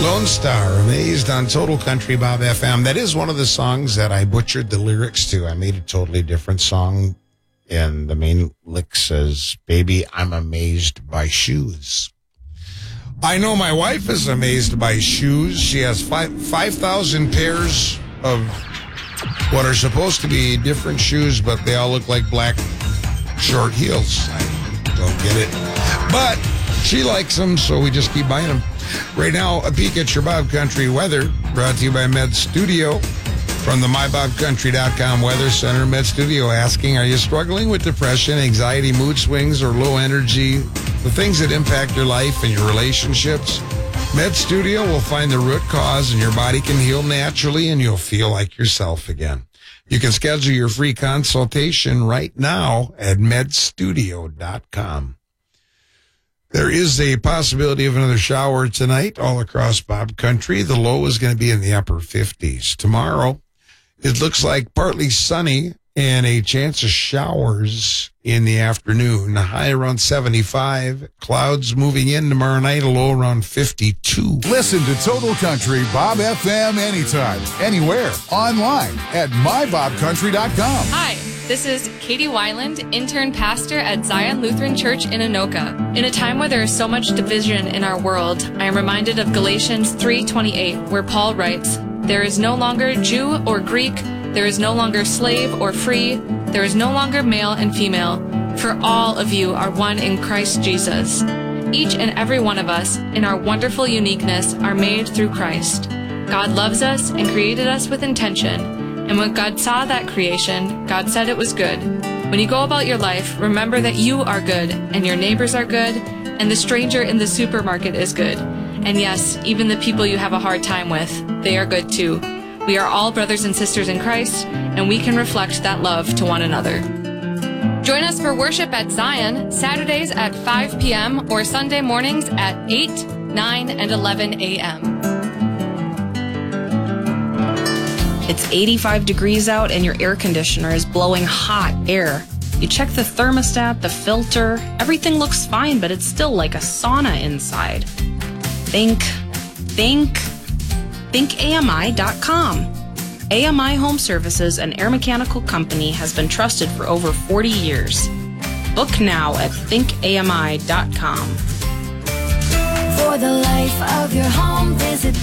Lone Star, Amazed on Total Country Bob FM. That is one of the songs that I butchered the lyrics to. I made a totally different song, and the main lick says, "Baby, I'm amazed by shoes." I know my wife is amazed by shoes. She has 5,000 pairs of what are supposed to be different shoes, but they all look like black short heels. I don't get it. But she likes them, so we just keep buying them. Right now, a peek at your Bob Country weather, brought to you by Med Studio. From the MyBobCountry.com Weather Center, Med Studio asking, are you struggling with depression, anxiety, mood swings, or low energy? The things that impact your life and your relationships? Med Studio will find the root cause, and your body can heal naturally, and you'll feel like yourself again. You can schedule your free consultation right now at medstudio.com. There is a possibility of another shower tonight all across Bob Country. The low is going to be in the upper 50s. Tomorrow, it looks like partly sunny and a chance of showers in the afternoon. High around 75. Clouds moving in tomorrow night, a low around 52. Listen to Total Country Bob FM anytime, anywhere, online at mybobcountry.com. Hi, this is Katie Weiland, intern pastor at Zion Lutheran Church in Anoka. In a time where there is so much division in our world, I am reminded of Galatians 3:28, where Paul writes, "There is no longer Jew or Greek, there is no longer slave or free, there is no longer male and female, for all of you are one in Christ Jesus." Each and every one of us, in our wonderful uniqueness, are made through Christ. God loves us and created us with intention. And when God saw that creation, God said it was good. When you go about your life, remember that you are good, and your neighbors are good, and the stranger in the supermarket is good. And yes, even the people you have a hard time with, they are good too. We are all brothers and sisters in Christ, and we can reflect that love to one another. Join us for worship at Zion, Saturdays at 5 p.m. or Sunday mornings at 8, 9, and 11 a.m. It's 85 degrees out and your air conditioner is blowing hot air. You check the thermostat, the filter, everything looks fine, but it's still like a sauna inside. Think AMI.com. AMI Home Services, an air mechanical company, has been trusted for over 40 years. Book now at thinkami.com. For the life of your home, visit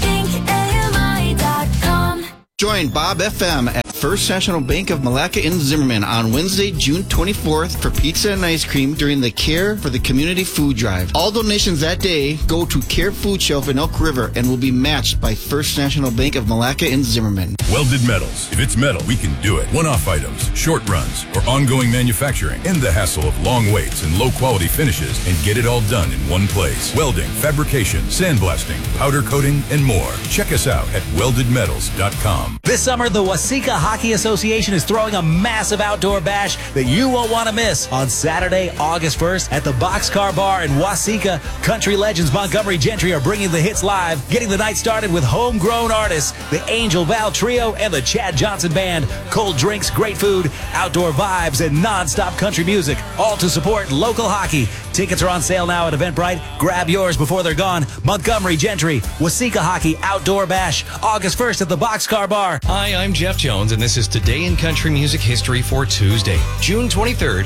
thinkami.com. Join Bob FM at First National Bank of Malacca in Zimmerman on Wednesday, June 24th for pizza and ice cream during the Care for the Community Food Drive. All donations that day go to Care Food Shelf in Elk River and will be matched by First National Bank of Malacca in Zimmerman. Welded Metals. If it's metal, we can do it. One-off items, short runs, or ongoing manufacturing. End the hassle of long waits and low-quality finishes and get it all done in one place. Welding, fabrication, sandblasting, powder coating, and more. Check us out at weldedmetals.com. This summer, the Waseca Hockey Association is throwing a massive outdoor bash that you won't want to miss. On Saturday, August 1st, at the Boxcar Bar in Waseca, country legends Montgomery Gentry are bringing the hits live, getting the night started with homegrown artists, the Angel Val Trio and the Chad Johnson Band. Cold drinks, great food, outdoor vibes, and non-stop country music, all to support local hockey. Tickets are on sale now at Eventbrite. Grab yours before they're gone. Montgomery Gentry, Waseca Hockey Outdoor Bash, August 1st at the Boxcar Bar. Hi, I'm Jeff Jones, and this is Today in Country Music History for Tuesday, June 23rd,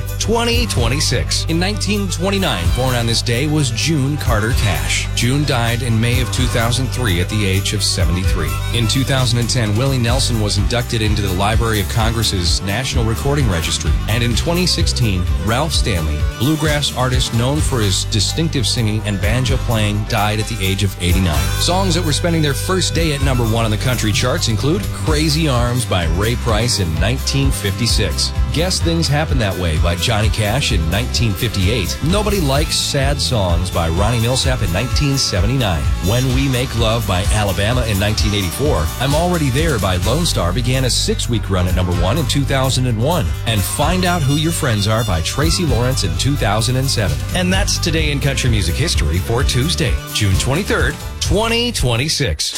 2026. In 1929, born on this day was June Carter Cash. June died in May of 2003 at the age of 73. In 2010, Willie Nelson was inducted into the Library of Congress's National Recording Registry. And in 2016, Ralph Stanley, bluegrass artist known for his distinctive singing and banjo playing, died at the age of 89. Songs that were spending their first day at number 1 on the country charts include Crazy Arms by Ray Price in 1956. Guess Things Happen That Way by Johnny Cash in 1958. Nobody Likes Sad Songs by Ronnie Millsap in 1979. When We Make Love by Alabama in 1984. I'm Already There by Lone Star began a 6-week run at number 1 in 2001. And Find Out Who Your Friends Are by Tracy Lawrence in 2007. And that's Today in Country Music History for Tuesday, June 23rd, 2026.